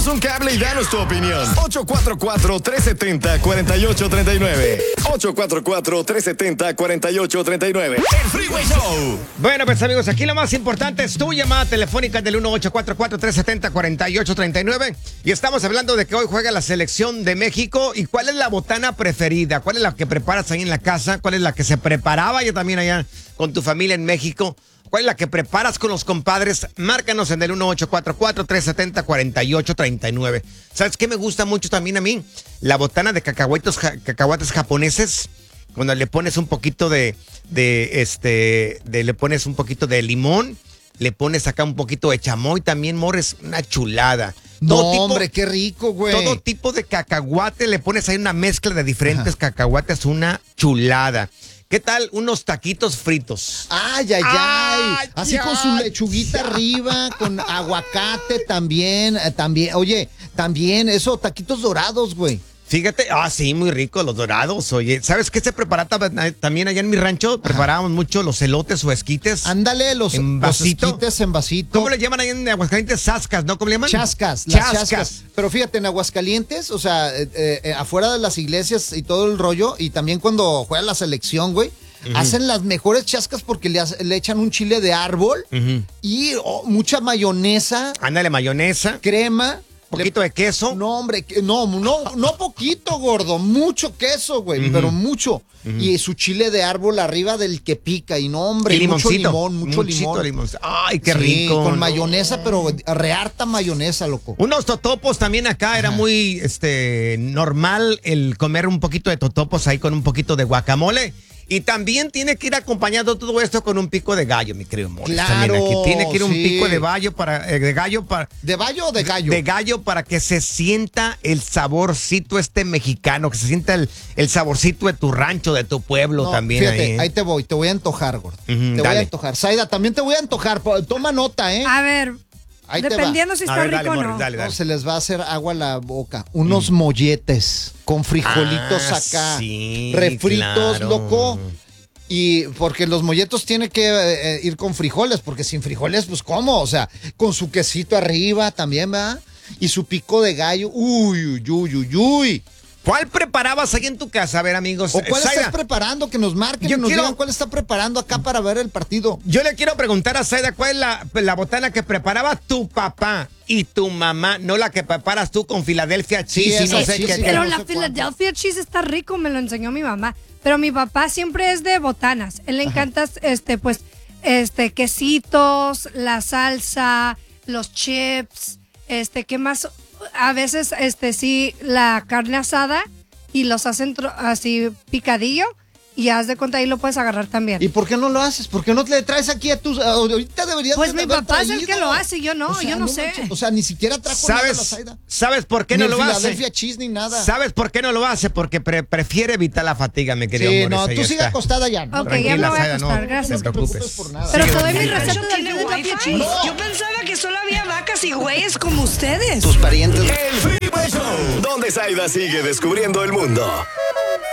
Échanos un cable y danos tu opinión. 844-370-4839. 844-370-4839. El Freeway Show. Bueno, pues amigos, aquí lo más importante es tu llamada telefónica del 1844-370-4839. Y estamos hablando de que hoy juega la selección de México. ¿Y cuál es la botana preferida? ¿Cuál es la que preparas ahí en la casa? ¿Cuál es la que se preparaba ya también allá con tu familia en México? ¿Cuál es la que preparas con los compadres? Márcanos en el 1844-370-4839. ¿Sabes qué me gusta mucho también a mí? La botana de cacahuates japoneses. Cuando le pones un poquito le pones un poquito de limón, le pones acá un poquito de chamoy también, Morris, una chulada. No, hombre, qué rico, güey. Todo tipo de cacahuate, le pones ahí una mezcla de diferentes cacahuates, una chulada. ¿Qué tal unos taquitos fritos? Ay, ay, ay. Así con su lechuguita arriba, con aguacate también. Oye, también eso, taquitos dorados, güey. Fíjate, sí, muy rico los dorados. Oye, ¿sabes qué se prepara también allá en mi rancho? Preparábamos mucho los elotes o esquites. Ándale, los esquites en vasito. ¿Cómo le llaman ahí en Aguascalientes? Sascas, ¿no? ¿Cómo le llaman? Chascas, las chascas. Pero fíjate, en Aguascalientes, o sea, afuera de las iglesias y todo el rollo, y también cuando juega la selección, güey, hacen las mejores chascas porque le echan un chile de árbol y mucha mayonesa. Ándale, mayonesa. Crema. ¿Poquito de queso? No, hombre, no poquito, gordo, mucho queso, güey, pero mucho. Y su chile de árbol arriba del que pica, y no, hombre, y mucho limón. Ay, qué rico. Con mayonesa, pero reharta mayonesa, loco. Unos totopos también acá, era muy normal el comer un poquito de totopos ahí con un poquito de guacamole. Y también tiene que ir acompañado todo esto con un pico de gallo, mi querido Morris. Claro, aquí tiene que ir un pico de gallo ¿De gallo o de gallo? De gallo para que se sienta el saborcito mexicano, que se sienta el saborcito de tu rancho, de tu pueblo también. Fíjate, ahí te voy a antojar, gordo. Te voy a antojar. Zaida, también te voy a antojar. Toma nota, ¿eh? A ver. Ahí dependiendo si está rico o no. Dale. No, se les va a hacer agua a la boca. Unos molletes con frijolitos acá. Sí, refritos, claro. loco. Y porque los molletos tienen que ir con frijoles, porque sin frijoles, pues, ¿cómo? O sea, con su quesito arriba también, ¿verdad? Y su pico de gallo. Uy. ¿Cuál preparabas ahí en tu casa? A ver, amigos. ¿O cuál estás preparando? Que nos marquen y nos digan cuál está preparando acá para ver el partido. Yo le quiero preguntar a Zaida, ¿cuál es la botana que preparaba tu papá y tu mamá? No la que preparas tú con Philadelphia cheese. Pero la Philadelphia cheese está rico, me lo enseñó mi mamá. Pero mi papá siempre es de botanas. Él le encanta, quesitos, la salsa, los chips, ¿qué más? A veces, sí, la carne asada y los hacen así picadillo y haz de cuenta ahí lo puedes agarrar también. ¿Y por qué no lo haces? ¿Por qué no te traes aquí a tus... Ahorita deberías pues de mi papá traído. Es el que lo hace, yo no, yo no sé. O sea, ni siquiera trajo nada a la Zaida. ¿Sabes por qué no lo hace? Philadelphia cheese ni nada. ¿Sabes por qué no lo hace? Porque prefiere evitar la fatiga, mi querido Sí, Morris, no, tú sigue acostada ya. ¿no? Ok, ya me voy a acostar, gracias. No te preocupes por nada. Pero te doy mi receta de Philadelphia cheese. No. Yo pensaba que solo había vacas y güeyes como ustedes. Tus parientes. El Freeway Show, donde Zaida sigue descubriendo el mundo.